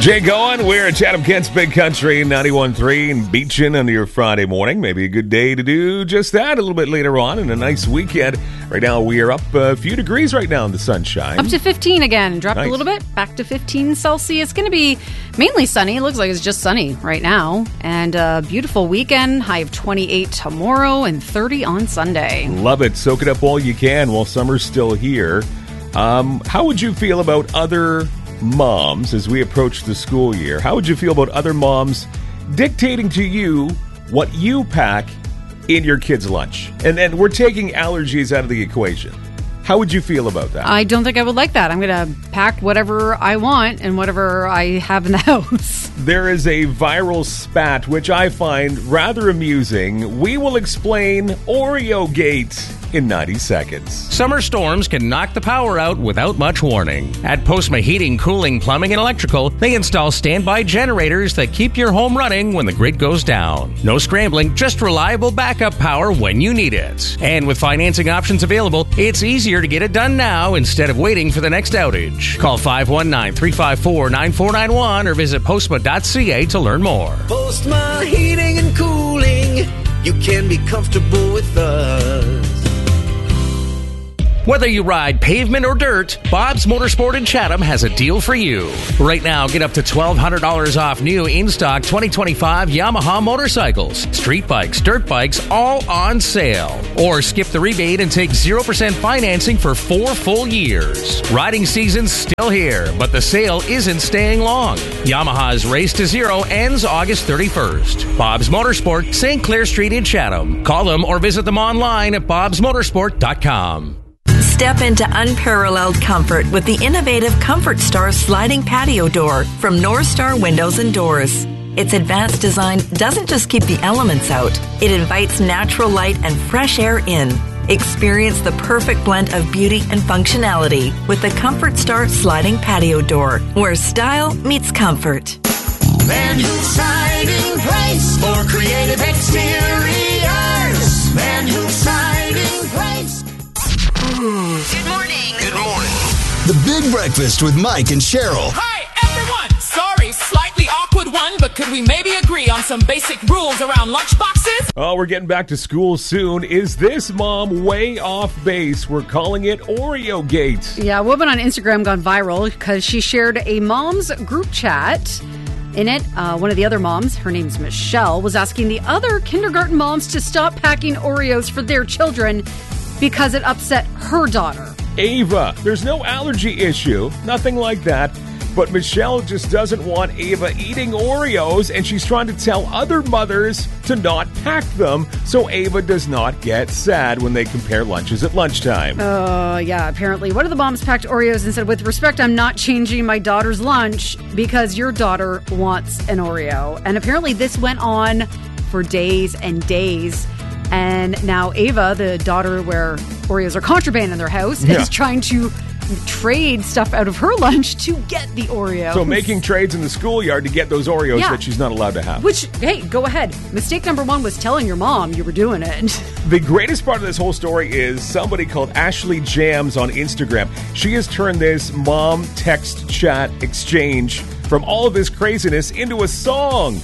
Jay Goen, we're at Chatham Kent's Big Country 91.3 and beaching on your Friday morning. Maybe a good day to do just that a little bit later on and a nice weekend. Right now we are up a few degrees right now in the sunshine. Up to 15 again. Dropped Nice. a little bit. Back to 15 Celsius. It's going to be mainly sunny. It looks like it's just sunny right now. And a beautiful weekend. High of 28 tomorrow and 30 on Sunday. Love it. Soak it up all you can while summer's still here. How would you feel about other moms as we approach the school year? How would you feel about other moms dictating to you what you pack in your kids' lunch? And we're taking allergies out of the equation. How would you feel about that? I don't think I would like that. I'm going to pack whatever I want and whatever I have in the house. There is a viral spat which I find rather amusing. We will explain Oreo Gate in 90 seconds. Summer storms can knock the power out without much warning. At Postma Heating, Cooling, Plumbing, and Electrical, they install standby generators that keep your home running when the grid goes down. No scrambling, just reliable backup power when you need it. And with financing options available, it's easier to get it done now instead of waiting for the next outage. Call 519-354-9491 or visit postma.ca to learn more. Postma Heating and Cooling, you can be comfortable with us. Whether you ride pavement or dirt, Bob's Motorsport in Chatham has a deal for you. Right now, get up to $1,200 off new in-stock 2025 Yamaha motorcycles, street bikes, dirt bikes, all on sale. Or skip the rebate and take 0% financing for 4 full years. Riding season's still here, but the sale isn't staying long. Yamaha's Race to Zero ends August 31st. Bob's Motorsport, St. Clair Street in Chatham. Call them or visit them online at bobsmotorsport.com. Step into unparalleled comfort with the innovative Comfort Star sliding patio door from North Star Windows and Doors. Its advanced design doesn't just keep the elements out, it invites natural light and fresh air in. Experience the perfect blend of beauty and functionality with the Comfort Star sliding patio door, where style meets comfort. Van Hook Siding Place for creative exteriors. Van Hook Siding Place. Good morning. Good morning. The Big Breakfast with Mike and Cheryl. Hi, everyone! Sorry, slightly awkward one, but could we maybe agree on some basic rules around lunchboxes? Oh, we're getting back to school soon. Is this mom way off base? We're calling it Oreo Gate. Yeah, a woman on Instagram gone viral because she shared a mom's group chat. In it, one of the other moms, her name's Michelle, was asking the other kindergarten moms to stop packing Oreos for their children because it upset her daughter. Ava, there's no allergy issue, nothing like that. But Michelle just doesn't want Ava eating Oreos, and she's trying to tell other mothers to not pack them so Ava does not get sad when they compare lunches at lunchtime. Yeah, apparently one of the moms packed Oreos and said, with respect, I'm not changing my daughter's lunch because your daughter wants an Oreo. And apparently this went on for days and days. And now Ava, the daughter where Oreos are contraband in their house, is trying to trade stuff out of her lunch to get the Oreos. So making trades in the schoolyard to get those Oreos that she's not allowed to have. Which, hey, go ahead. Mistake number one was telling your mom you were doing it. The greatest part of this whole story is somebody called Ashley Jams on Instagram. She has turned this mom text chat exchange from all of this craziness into a song.